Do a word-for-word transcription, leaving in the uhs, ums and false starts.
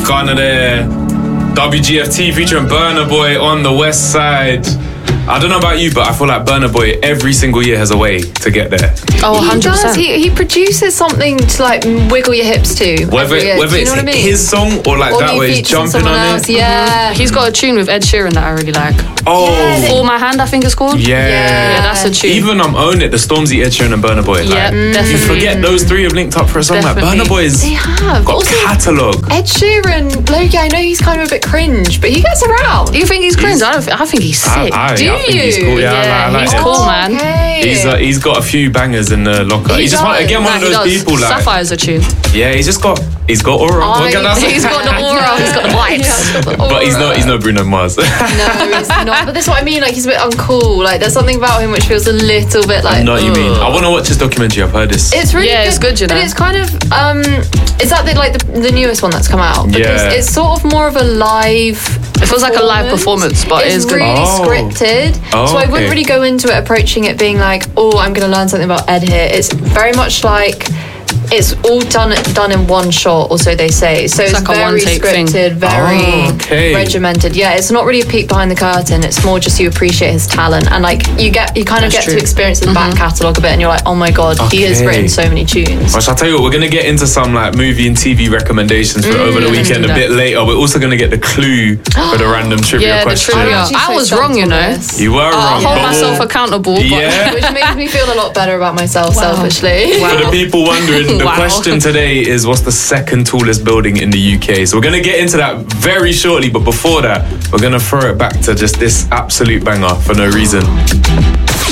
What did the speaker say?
Ghana there. W G F T featuring Burna Boy on the West Side. I don't know about you, but I feel like Burna Boy every single year has a way to get there. Oh, one hundred percent. He does. He, he produces something to like wiggle your hips to. Whether, every year. whether Do you it's know what I mean? his song or like Or that he way he's features jumping someone on else. it. Yeah. He's got a tune with Ed Sheeran that I really like. Oh. Yeah, For My Hand, I think it's called. Yeah. Yeah, that's a tune. Even I'm Own It, the Stormzy, Ed Sheeran and Burna Boy. Yeah, like, definitely. You forget those three have linked up for a song. Definitely. Like Burna Boy's They have. got Also, catalogue. Ed Sheeran, Loki, I know he's kind of a bit cringe, but he gets around. Do you think he's cringe? I don't. Think, I think he's I, sick. I, Do I think he's you? cool. Yeah, I like, I like he's him. cool, man. Okay. He's uh, he's got a few bangers in the locker. He he's just one, does. again one Nah, of he those does. people like Sapphire's a tune. yeah, he's just got he's got aura. I- We'll get that- He's got the aura. He's got the vibes. but he's not he's not Bruno Mars. No, he's not. But that's what I mean. Like, he's a bit uncool. Like, there's something about him which feels a little bit like. I know what you mean. ugh. I want to watch his documentary. I've heard this. It's really Yeah, good. it's good, you know. But it's kind of um, is that the, like the, the newest one that's come out? Because Yeah. it's sort of more of a live. It feels like a live performance, but it it's is good. really Oh. scripted. Oh, so I wouldn't okay. really go into it approaching it being like, oh, I'm going to learn something about Ed here. It's very much like. It's all done done in one shot, or so they say. So it's, It's like a very one-take thing. scripted, very Oh, okay. regimented. Yeah, it's not really a peek behind the curtain. It's more just you appreciate his talent, and like you get you kind of That's get true. to experience his back catalogue a bit, and you're like, oh my god, he has Okay. written so many tunes. Well, shall I tell you what, we're going to get into some like movie and T V recommendations for over the weekend a do bit that. later. We're also going to get the clue for the random trivia Yeah, the question. trivia. Actually I so was stumped wrong, you on know. this. You were I'll wrong. hold but myself we'll- accountable. But Yeah. Which makes me feel a lot better about myself, Wow. selfishly. Wow. For the people wondering, the Wow. question today is what's the second tallest building in the U K? So we're going to get into that very shortly, but before that, we're going to throw it back to just this absolute banger for no reason.